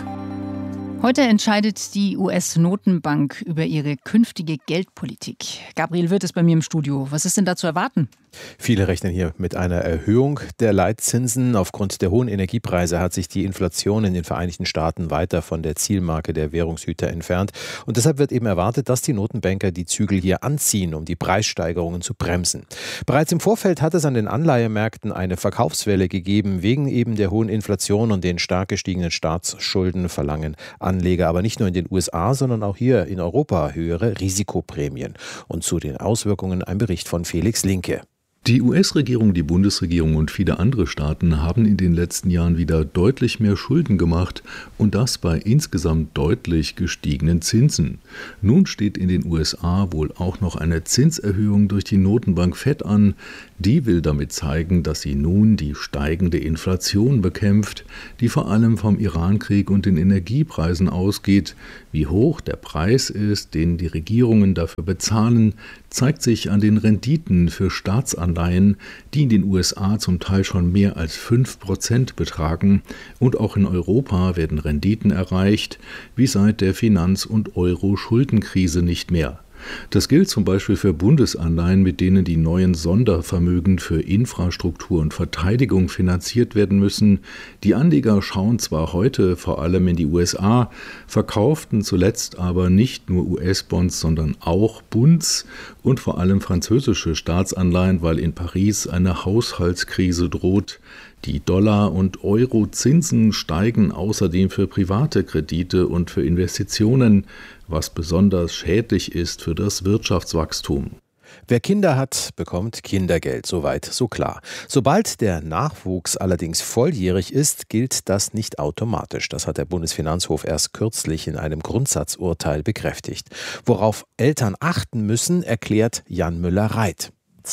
S1: Heute entscheidet die U S-Notenbank über ihre künftige Geldpolitik. Gabriel Wirth ist bei mir im Studio. Was ist denn da zu erwarten?
S23: Viele rechnen hier mit einer Erhöhung der Leitzinsen. Aufgrund der hohen Energiepreise hat sich die Inflation in den Vereinigten Staaten weiter von der Zielmarke der Währungshüter entfernt. Und deshalb wird eben erwartet, dass die Notenbanker die Zügel hier anziehen, um die Preissteigerungen zu bremsen. Bereits im Vorfeld hat es an den Anleihemärkten eine Verkaufswelle gegeben. Wegen eben der hohen Inflation und den stark gestiegenen Staatsschulden verlangen Anleger aber nicht nur in den U S A, sondern auch hier in Europa höhere Risikoprämien. Und zu den Auswirkungen ein Bericht von Felix Linke.
S24: Die U S-Regierung, die Bundesregierung und viele andere Staaten haben in den letzten Jahren wieder deutlich mehr Schulden gemacht und das bei insgesamt deutlich gestiegenen Zinsen. Nun steht in den U S A wohl auch noch eine Zinserhöhung durch die Notenbank Fed an. Die will damit zeigen, dass sie nun die steigende Inflation bekämpft, die vor allem vom Irankrieg und den Energiepreisen ausgeht. Wie hoch der Preis ist, den die Regierungen dafür bezahlen, zeigt sich an den Renditen für Staatsanleihen, die in den U S A zum Teil schon mehr als fünf Prozent betragen. Und auch in Europa werden Renditen erreicht, wie seit der Finanz- und Euro-Schuldenkrise nicht mehr. Das gilt zum Beispiel für Bundesanleihen, mit denen die neuen Sondervermögen für Infrastruktur und Verteidigung finanziert werden müssen. Die Anleger schauen zwar heute vor allem in die U S A, verkauften zuletzt aber nicht nur U S-Bonds, sondern auch Bunds- und vor allem französische Staatsanleihen, weil in Paris eine Haushaltskrise droht. Die Dollar- und Euro-Zinsen steigen außerdem für private Kredite und für Investitionen, was besonders schädlich ist für das Wirtschaftswachstum.
S23: Wer Kinder hat, bekommt Kindergeld, soweit so klar. Sobald der Nachwuchs allerdings volljährig ist, gilt das nicht automatisch. Das hat der Bundesfinanzhof erst kürzlich in einem Grundsatzurteil bekräftigt. Worauf Eltern achten müssen, erklärt Jan Müller-Reit.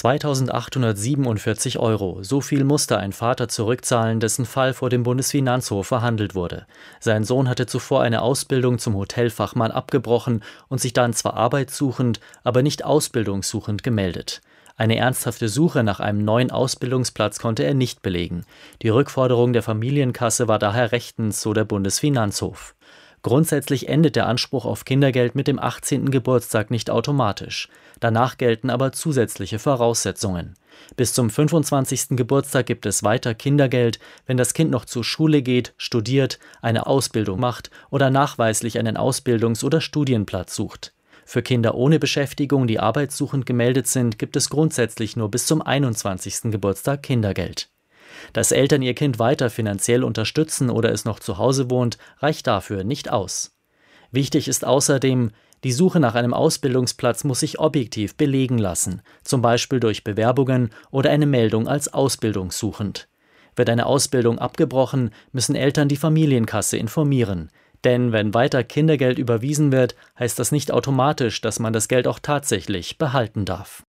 S25: zweitausendachthundertsiebenundvierzig Euro. So viel musste ein Vater zurückzahlen, dessen Fall vor dem Bundesfinanzhof verhandelt wurde. Sein Sohn hatte zuvor eine Ausbildung zum Hotelfachmann abgebrochen und sich dann zwar arbeitssuchend, aber nicht ausbildungssuchend gemeldet. Eine ernsthafte Suche nach einem neuen Ausbildungsplatz konnte er nicht belegen. Die Rückforderung der Familienkasse war daher rechtens, so der Bundesfinanzhof. Grundsätzlich endet der Anspruch auf Kindergeld mit dem achtzehnten Geburtstag nicht automatisch. Danach gelten aber zusätzliche Voraussetzungen. Bis zum fünfundzwanzigsten Geburtstag gibt es weiter Kindergeld, wenn das Kind noch zur Schule geht, studiert, eine Ausbildung macht oder nachweislich einen Ausbildungs- oder Studienplatz sucht. Für Kinder ohne Beschäftigung, die arbeitssuchend gemeldet sind, gibt es grundsätzlich nur bis zum einundzwanzigsten Geburtstag Kindergeld. Dass Eltern ihr Kind weiter finanziell unterstützen oder es noch zu Hause wohnt, reicht dafür nicht aus. Wichtig ist außerdem, die Suche nach einem Ausbildungsplatz muss sich objektiv belegen lassen, zum Beispiel durch Bewerbungen oder eine Meldung als ausbildungssuchend. Wird eine Ausbildung abgebrochen, müssen Eltern die Familienkasse informieren. Denn wenn weiter Kindergeld überwiesen wird, heißt das nicht automatisch, dass man das Geld auch tatsächlich behalten darf.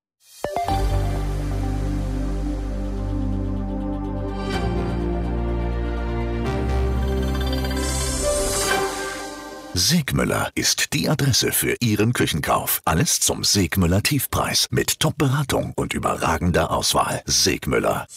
S2: Segmüller ist die Adresse für Ihren Küchenkauf. Alles zum Segmüller Tiefpreis mit Top-Beratung und überragender Auswahl. Segmüller.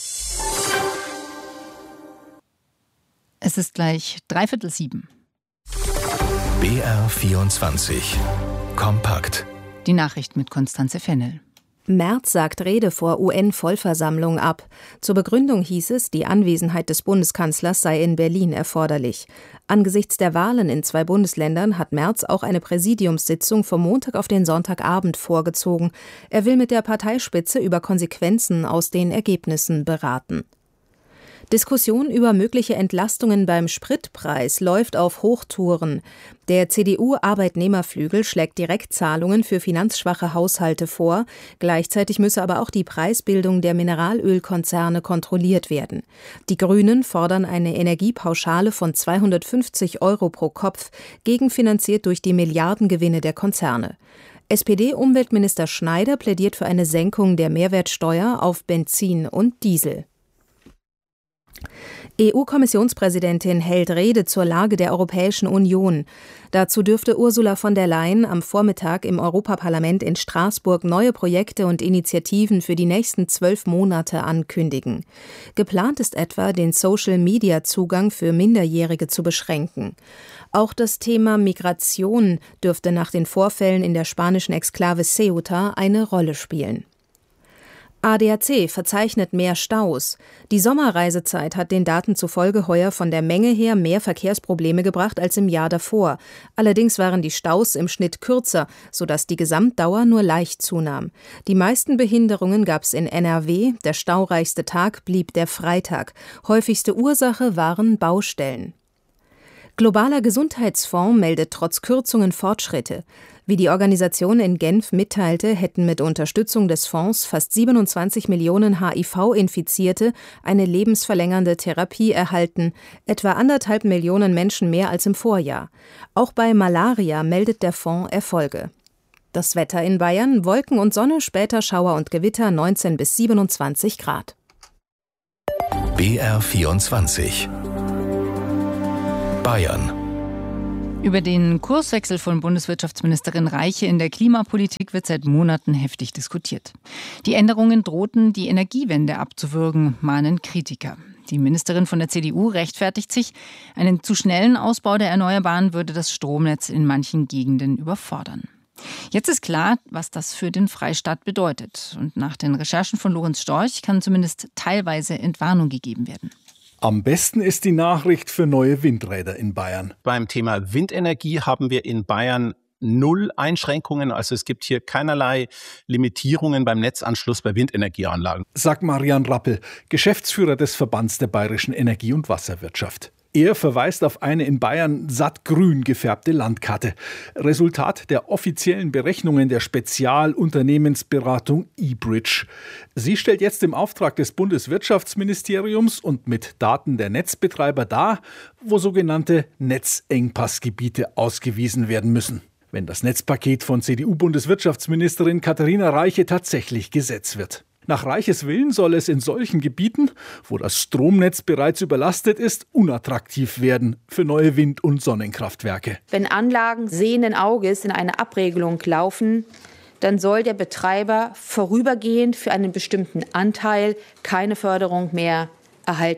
S1: Es ist gleich dreiviertel sieben.
S2: B R vierundzwanzig. Kompakt.
S1: Die Nachricht mit Konstanze Fennel.
S3: Merz sagt Rede vor U N-Vollversammlung ab. Zur Begründung hieß es, die Anwesenheit des Bundeskanzlers sei in Berlin erforderlich. Angesichts der Wahlen in zwei Bundesländern hat Merz auch eine Präsidiumssitzung vom Montag auf den Sonntagabend vorgezogen. Er will mit der Parteispitze über Konsequenzen aus den Ergebnissen beraten. Diskussion über mögliche Entlastungen beim Spritpreis läuft auf Hochtouren. Der C D U-Arbeitnehmerflügel schlägt Direktzahlungen für finanzschwache Haushalte vor. Gleichzeitig müsse aber auch die Preisbildung der Mineralölkonzerne kontrolliert werden. Die Grünen fordern eine Energiepauschale von zweihundertfünfzig Euro pro Kopf, gegenfinanziert durch die Milliardengewinne der Konzerne. S P D-Umweltminister Schneider plädiert für eine Senkung der Mehrwertsteuer auf Benzin und Diesel. E U-Kommissionspräsidentin hält Rede zur Lage der Europäischen Union. Dazu dürfte Ursula von der Leyen am Vormittag im Europaparlament in Straßburg neue Projekte und Initiativen für die nächsten zwölf Monate ankündigen. Geplant ist etwa, den Social-Media-Zugang für Minderjährige zu beschränken. Auch das Thema Migration dürfte nach den Vorfällen in der spanischen Exklave Ceuta eine Rolle spielen. A D A C verzeichnet mehr Staus. Die Sommerreisezeit hat den Daten zufolge heuer von der Menge her mehr Verkehrsprobleme gebracht als im Jahr davor. Allerdings waren die Staus im Schnitt kürzer, sodass die Gesamtdauer nur leicht zunahm. Die meisten Behinderungen gab es in N R W, der staureichste Tag blieb der Freitag. Häufigste Ursache waren Baustellen. Globaler Gesundheitsfonds meldet trotz Kürzungen Fortschritte. Wie die Organisation in Genf mitteilte, hätten mit Unterstützung des Fonds fast siebenundzwanzig Millionen H I V-Infizierte eine lebensverlängernde Therapie erhalten, etwa anderthalb Millionen Menschen mehr als im Vorjahr. Auch bei Malaria meldet der Fonds Erfolge. Das Wetter in Bayern: Wolken und Sonne, später Schauer und Gewitter, neunzehn bis siebenundzwanzig Grad.
S2: B R vierundzwanzig. Bayern.
S1: Über den Kurswechsel von Bundeswirtschaftsministerin Reiche in der Klimapolitik wird seit Monaten heftig diskutiert. Die Änderungen drohten, die Energiewende abzuwürgen, mahnen Kritiker. Die Ministerin von der C D U rechtfertigt sich, einen zu schnellen Ausbau der Erneuerbaren würde das Stromnetz in manchen Gegenden überfordern. Jetzt ist klar, was das für den Freistaat bedeutet. Und nach den Recherchen von Lorenz Storch kann zumindest teilweise Entwarnung gegeben werden.
S4: Am besten ist die Nachricht für neue Windräder in Bayern.
S5: Beim Thema Windenergie haben wir in Bayern null Einschränkungen. Also es gibt hier keinerlei Limitierungen beim Netzanschluss bei Windenergieanlagen.
S4: Sagt Marian Rappel, Geschäftsführer des Verbands der bayerischen Energie- und Wasserwirtschaft. Er verweist auf eine in Bayern sattgrün gefärbte Landkarte. Resultat der offiziellen Berechnungen der Spezialunternehmensberatung eBridge. Sie stellt jetzt im Auftrag des Bundeswirtschaftsministeriums und mit Daten der Netzbetreiber dar, wo sogenannte Netzengpassgebiete ausgewiesen werden müssen. Wenn das Netzpaket von C D U-Bundeswirtschaftsministerin Katharina Reiche tatsächlich Gesetz wird. Nach Reiches Willen soll es in solchen Gebieten, wo das Stromnetz bereits überlastet ist, unattraktiv werden für neue Wind- und Sonnenkraftwerke.
S6: Wenn Anlagen sehenden Auges in eine Abregelung laufen, dann soll der Betreiber vorübergehend für einen bestimmten Anteil keine Förderung mehr erhalten.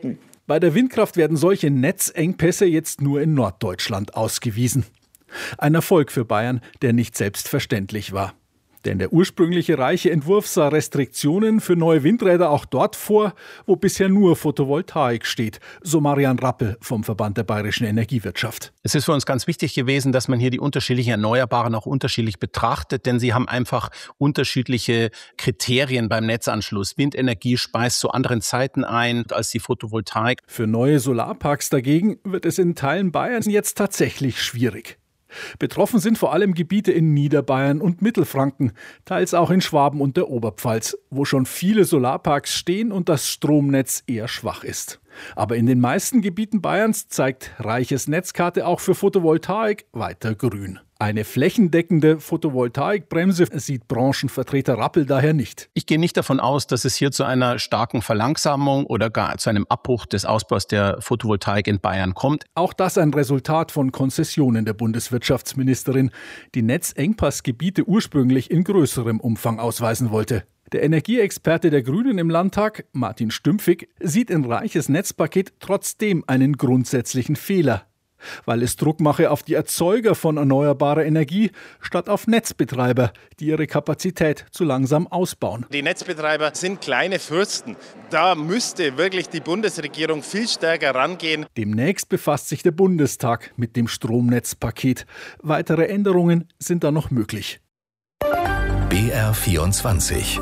S4: Bei der Windkraft werden solche Netzengpässe jetzt nur in Norddeutschland ausgewiesen. Ein Erfolg für Bayern, der nicht selbstverständlich war. Denn der ursprüngliche reiche Entwurf sah Restriktionen für neue Windräder auch dort vor, wo bisher nur Photovoltaik steht, so Marian Rappel vom Verband der Bayerischen Energiewirtschaft.
S5: Es ist für uns ganz wichtig gewesen, dass man hier die unterschiedlichen Erneuerbaren auch unterschiedlich betrachtet, denn sie haben einfach unterschiedliche Kriterien beim Netzanschluss. Windenergie speist zu anderen Zeiten ein als die Photovoltaik.
S4: Für neue Solarparks dagegen wird es in Teilen Bayerns jetzt tatsächlich schwierig. Betroffen sind vor allem Gebiete in Niederbayern und Mittelfranken, teils auch in Schwaben und der Oberpfalz, wo schon viele Solarparks stehen und das Stromnetz eher schwach ist. Aber in den meisten Gebieten Bayerns zeigt Reiches Netzkarte auch für Photovoltaik weiter grün. Eine flächendeckende Photovoltaikbremse sieht Branchenvertreter Rappel daher nicht.
S5: Ich gehe nicht davon aus, dass es hier zu einer starken Verlangsamung oder gar zu einem Abbruch des Ausbaus der Photovoltaik in Bayern kommt.
S4: Auch das ein Resultat von Konzessionen der Bundeswirtschaftsministerin, die Netzengpassgebiete ursprünglich in größerem Umfang ausweisen wollte. Der Energieexperte der Grünen im Landtag, Martin Stümpfig, sieht in Reiches Netzpaket trotzdem einen grundsätzlichen Fehler, weil es Druck mache auf die Erzeuger von erneuerbarer Energie statt auf Netzbetreiber, die ihre Kapazität zu langsam ausbauen.
S7: Die Netzbetreiber sind kleine Fürsten. Da müsste wirklich die Bundesregierung viel stärker rangehen.
S4: Demnächst befasst sich der Bundestag mit dem Stromnetzpaket. Weitere Änderungen sind da noch möglich.
S2: B R vierundzwanzig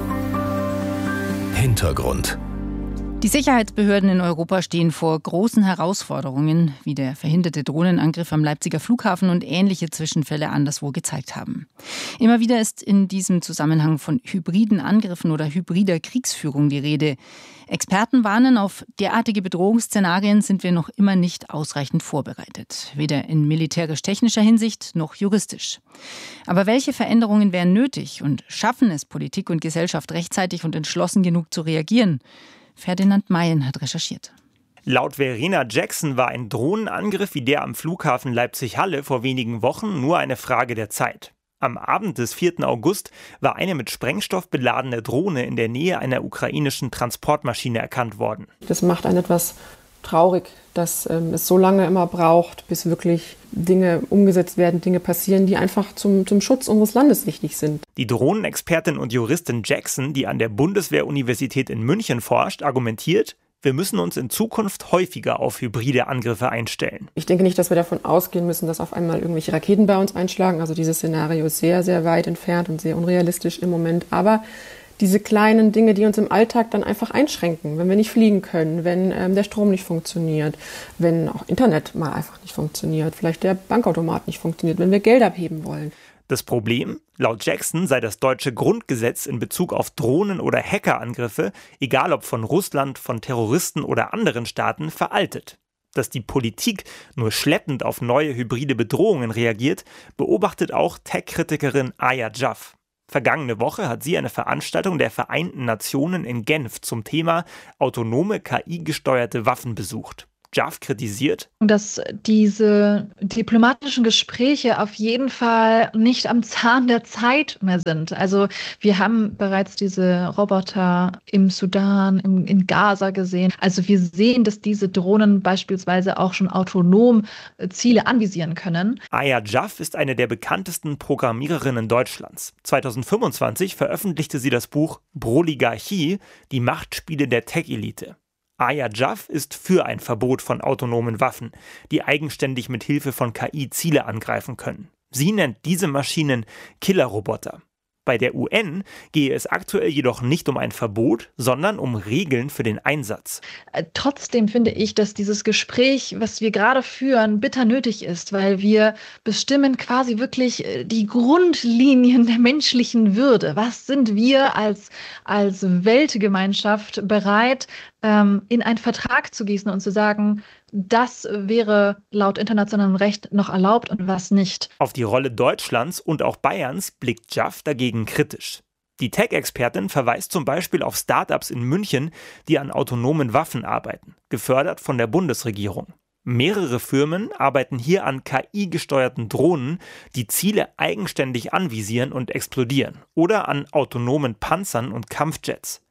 S2: Hintergrund.
S1: Die Sicherheitsbehörden in Europa stehen vor großen Herausforderungen, wie der verhinderte Drohnenangriff am Leipziger Flughafen und ähnliche Zwischenfälle anderswo gezeigt haben. Immer wieder ist in diesem Zusammenhang von hybriden Angriffen oder hybrider Kriegsführung die Rede. Experten warnen, auf derartige Bedrohungsszenarien sind wir noch immer nicht ausreichend vorbereitet. Weder in militärisch-technischer Hinsicht noch juristisch. Aber welche Veränderungen wären nötig und schaffen es Politik und Gesellschaft rechtzeitig und entschlossen genug zu reagieren? Ferdinand Mayen hat recherchiert.
S8: Laut Verena Jackson war ein Drohnenangriff wie der am Flughafen Leipzig-Halle vor wenigen Wochen nur eine Frage der Zeit. Am Abend des vierten August war eine mit Sprengstoff beladene Drohne in der Nähe einer ukrainischen Transportmaschine erkannt worden.
S10: Das macht einen etwas traurig, dass ähm, es so lange immer braucht, bis wirklich Dinge umgesetzt werden, Dinge passieren, die einfach zum, zum Schutz unseres Landes wichtig sind.
S8: Die Drohnenexpertin und Juristin Jackson, die an der Bundeswehr-Universität in München forscht, argumentiert, wir müssen uns in Zukunft häufiger auf hybride Angriffe einstellen.
S10: Ich denke nicht, dass wir davon ausgehen müssen, dass auf einmal irgendwelche Raketen bei uns einschlagen. Also dieses Szenario ist sehr, sehr weit entfernt und sehr unrealistisch im Moment. Aber diese kleinen Dinge, die uns im Alltag dann einfach einschränken, wenn wir nicht fliegen können, wenn ähm, der Strom nicht funktioniert, wenn auch Internet mal einfach nicht funktioniert, vielleicht der Bankautomat nicht funktioniert, wenn wir Geld abheben wollen.
S8: Das Problem? Laut Jackson sei das deutsche Grundgesetz in Bezug auf Drohnen- oder Hackerangriffe, egal ob von Russland, von Terroristen oder anderen Staaten, veraltet. Dass die Politik nur schleppend auf neue hybride Bedrohungen reagiert, beobachtet auch Tech-Kritikerin Aya Jaff. Vergangene Woche hat sie eine Veranstaltung der Vereinten Nationen in Genf zum Thema autonome K I-gesteuerte Waffen besucht. Jaff kritisiert,
S11: dass diese diplomatischen Gespräche auf jeden Fall nicht am Zahn der Zeit mehr sind. Also wir haben bereits diese Roboter im Sudan, im, in Gaza gesehen. Also wir sehen, dass diese Drohnen beispielsweise auch schon autonom Ziele anvisieren können.
S8: Aya Jaff ist eine der bekanntesten Programmiererinnen Deutschlands. zweitausendfünfundzwanzig veröffentlichte sie das Buch Broligarchie, die Machtspiele der Tech-Elite. Aya Jaff ist für ein Verbot von autonomen Waffen, die eigenständig mit Hilfe von K I Ziele angreifen können. Sie nennt diese Maschinen Killerroboter. Bei der U N gehe es aktuell jedoch nicht um ein Verbot, sondern um Regeln für den Einsatz.
S11: Trotzdem finde ich, dass dieses Gespräch, was wir gerade führen, bitter nötig ist, weil wir bestimmen quasi wirklich die Grundlinien der menschlichen Würde. Was sind wir als, als Weltgemeinschaft bereit, ähm, in einen Vertrag zu gießen und zu sagen, das wäre laut internationalem Recht noch erlaubt und was nicht.
S8: Auf die Rolle Deutschlands und auch Bayerns blickt Jaff dagegen kritisch. Die Tech-Expertin verweist zum Beispiel auf Startups in München, die an autonomen Waffen arbeiten, gefördert von der Bundesregierung. Mehrere Firmen arbeiten hier an K I-gesteuerten Drohnen, die Ziele eigenständig anvisieren und explodieren, oder an autonomen Panzern und Kampfjets.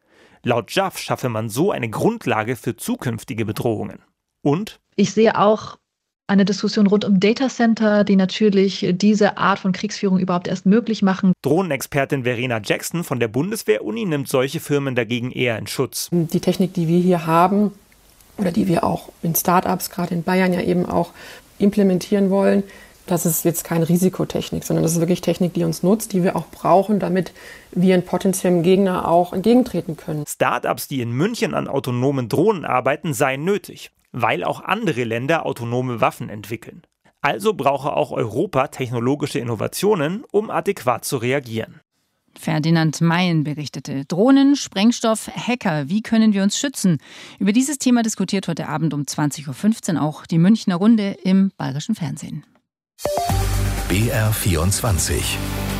S8: Laut J A F schaffe man so eine Grundlage für zukünftige Bedrohungen. Und?
S11: Ich sehe auch eine Diskussion rund um Datacenter, die natürlich diese Art von Kriegsführung überhaupt erst möglich machen.
S8: Drohnenexpertin Verena Jackson von der Bundeswehr-Uni nimmt solche Firmen dagegen eher in Schutz.
S10: Die Technik, die wir hier haben oder die wir auch in Start-ups, gerade in Bayern ja eben auch implementieren wollen, das ist jetzt keine Risikotechnik, sondern das ist wirklich Technik, die uns nutzt, die wir auch brauchen, damit wir einen potenziellen Gegner auch entgegentreten können.
S8: Start-ups, die in München an autonomen Drohnen arbeiten, seien nötig, weil auch andere Länder autonome Waffen entwickeln. Also brauche auch Europa technologische Innovationen, um adäquat zu reagieren.
S1: Ferdinand Mayen berichtete. Drohnen, Sprengstoff, Hacker, wie können wir uns schützen? Über dieses Thema diskutiert heute Abend um zwanzig Uhr fünfzehn auch die Münchner Runde im Bayerischen Fernsehen.
S2: B R vierundzwanzig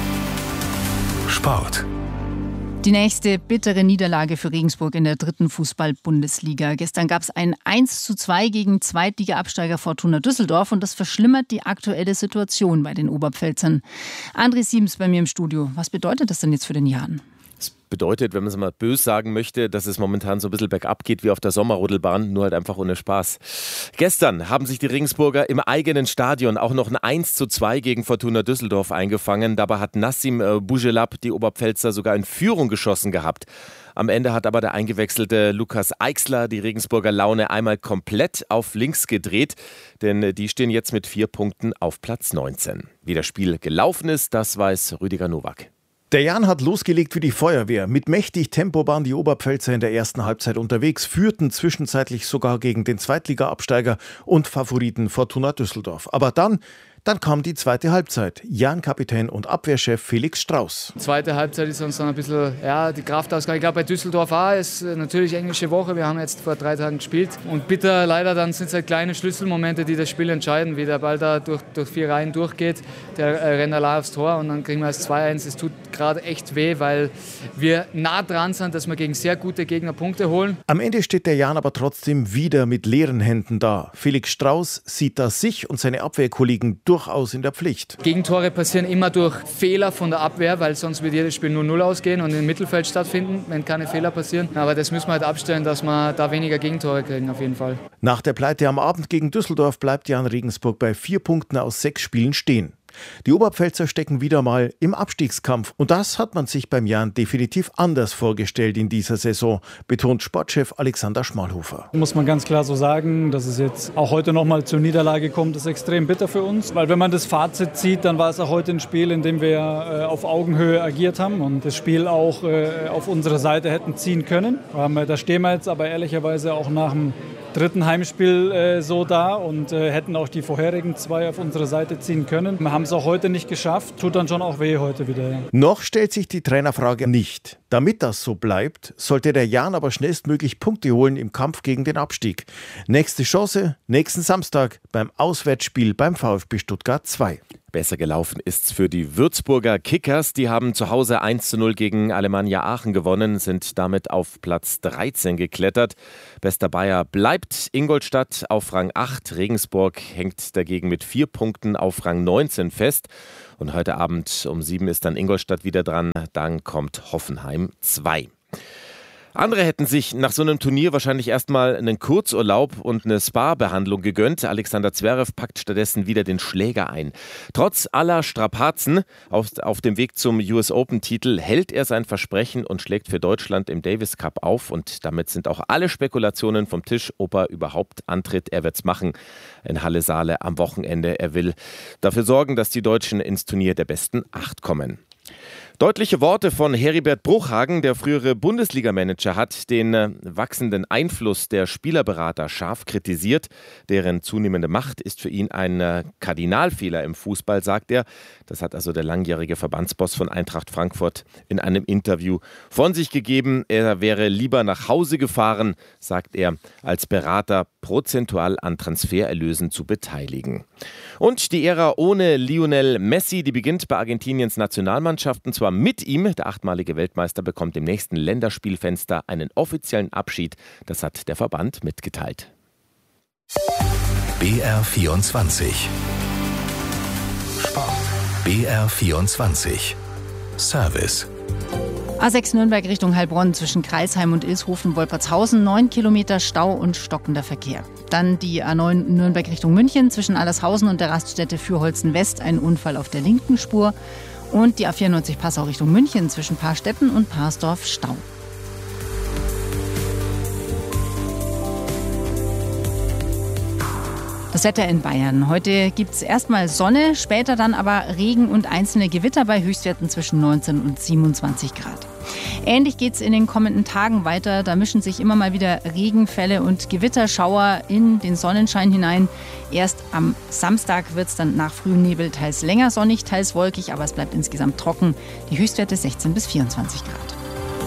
S2: Sport.
S1: Die nächste bittere Niederlage für Regensburg in der dritten Fußball-Bundesliga. Gestern gab es ein eins zu zwei gegen Zweitliga-Absteiger Fortuna Düsseldorf und das verschlimmert die aktuelle Situation bei den Oberpfälzern. André Siebens bei mir im Studio. Was bedeutet das denn jetzt für den Jan?
S9: Bedeutet, wenn man es mal böse sagen möchte, dass es momentan so ein bisschen bergab geht wie auf der Sommerrodelbahn, nur halt einfach ohne Spaß. Gestern haben sich die Regensburger im eigenen Stadion auch noch ein eins zu zwei gegen Fortuna Düsseldorf eingefangen. Dabei hat Nassim Boujelab die Oberpfälzer sogar in Führung geschossen gehabt. Am Ende hat aber der eingewechselte Lukas Eichsler die Regensburger Laune einmal komplett auf links gedreht, denn die stehen jetzt mit vier Punkten auf Platz neunzehn. Wie das Spiel gelaufen ist, das weiß Rüdiger Nowak.
S12: Der Jan hat losgelegt wie die Feuerwehr. Mit mächtig Tempo waren die Oberpfälzer in der ersten Halbzeit unterwegs, führten zwischenzeitlich sogar gegen den Zweitliga-Absteiger und Favoriten Fortuna Düsseldorf. Aber dann, dann kam die zweite Halbzeit. Jan-Kapitän und Abwehrchef Felix Strauß.
S13: Zweite Halbzeit ist uns dann ein bisschen, ja, die Kraft ausgegangen. Ich glaube, bei Düsseldorf auch ist natürlich englische Woche. Wir haben jetzt vor drei Tagen gespielt. Und bitter, leider, dann sind es halt kleine Schlüsselmomente, die das Spiel entscheiden. Wie der Ball da durch, durch vier Reihen durchgeht. Der äh, rennt allein aufs Tor und dann kriegen wir das zwei eins. Es tut gerade echt weh, weil wir nah dran sind, dass wir gegen sehr gute Gegner Punkte holen.
S12: Am Ende steht der Jan aber trotzdem wieder mit leeren Händen da. Felix Strauß sieht da sich und seine Abwehrkollegen durchaus in der Pflicht.
S13: Gegentore passieren immer durch Fehler von der Abwehr, weil sonst wird jedes Spiel null null ausgehen und im Mittelfeld stattfinden, wenn keine Fehler passieren. Aber das müssen wir halt abstellen, dass wir da weniger Gegentore kriegen, auf jeden Fall.
S12: Nach der Pleite am Abend gegen Düsseldorf bleibt Jan Regensburg bei vier Punkten aus sechs Spielen stehen. Die Oberpfälzer stecken wieder mal im Abstiegskampf. Und das hat man sich beim Jan definitiv anders vorgestellt in dieser Saison, betont Sportchef Alexander Schmalhofer.
S14: Muss man ganz klar so sagen, dass es jetzt auch heute nochmal zur Niederlage kommt, ist extrem bitter für uns. Weil wenn man das Fazit zieht, dann war es auch heute ein Spiel, in dem wir äh, auf Augenhöhe agiert haben und das Spiel auch äh, auf unsere Seite hätten ziehen können. Ähm, da stehen wir jetzt aber ehrlicherweise auch nach dem dritten Heimspiel äh, so da und äh, hätten auch die vorherigen zwei auf unsere Seite ziehen können. Wir haben es auch heute nicht geschafft, tut dann schon auch weh heute wieder. Ja.
S12: Noch stellt sich die Trainerfrage nicht. Damit das so bleibt, sollte der Jan aber schnellstmöglich Punkte holen im Kampf gegen den Abstieg. Nächste Chance nächsten Samstag beim Auswärtsspiel beim VfB Stuttgart zwei.
S9: Besser gelaufen ist's für die Würzburger Kickers. Die haben zu Hause eins zu null gegen Alemannia Aachen gewonnen, sind damit auf Platz dreizehn geklettert. Bester Bayer bleibt Ingolstadt auf Rang acht. Regensburg hängt dagegen mit vier Punkten auf Rang neunzehn fest. Und heute Abend um sieben ist dann Ingolstadt wieder dran. Dann kommt Hoffenheim zwei. Andere hätten sich nach so einem Turnier wahrscheinlich erstmal einen Kurzurlaub und eine Spa-Behandlung gegönnt. Alexander Zverev packt stattdessen wieder den Schläger ein. Trotz aller Strapazen auf, auf dem Weg zum U S Open-Titel hält er sein Versprechen und schlägt für Deutschland im Davis Cup auf. Und damit sind auch alle Spekulationen vom Tisch, ob er überhaupt antritt. Er wird's machen in Halle Saale am Wochenende. Er will dafür sorgen, dass die Deutschen ins Turnier der besten acht kommen. Deutliche Worte von Heribert Bruchhagen, der frühere Bundesliga-Manager, hat den äh, wachsenden Einfluss der Spielerberater scharf kritisiert. Deren zunehmende Macht ist für ihn ein äh, Kardinalfehler im Fußball, sagt er. Das hat also der langjährige Verbandsboss von Eintracht Frankfurt in einem Interview von sich gegeben. Er wäre lieber nach Hause gefahren, sagt er, als Berater prozentual an Transfererlösen zu beteiligen. Und die Ära ohne Lionel Messi, die beginnt bei Argentiniens Nationalmannschaften. Zwar mit ihm, der achtmalige Weltmeister bekommt im nächsten Länderspielfenster einen offiziellen Abschied. Das hat der Verband mitgeteilt.
S2: B R vierundzwanzig Sport. B R vierundzwanzig Service.
S1: A sechs Nürnberg Richtung Heilbronn zwischen Kreisheim und Ilshofen-Wolpertshausen, neun Kilometer Stau und stockender Verkehr. Dann die A neun Nürnberg Richtung München zwischen Allershausen und der Raststätte Fürholzen West, ein Unfall auf der linken Spur. Und die A vierundneunzig Passau Richtung München zwischen Paarstetten und Parsdorf, Stau. Das Wetter in Bayern. Heute gibt es erstmal Sonne, später dann aber Regen und einzelne Gewitter bei Höchstwerten zwischen neunzehn und siebenundzwanzig Grad. Ähnlich geht es in den kommenden Tagen weiter. Da mischen sich immer mal wieder Regenfälle und Gewitterschauer in den Sonnenschein hinein. Erst am Samstag wird es dann nach frühem Nebel teils länger sonnig, teils wolkig, aber es bleibt insgesamt trocken. Die Höchstwerte sechzehn bis vierundzwanzig Grad.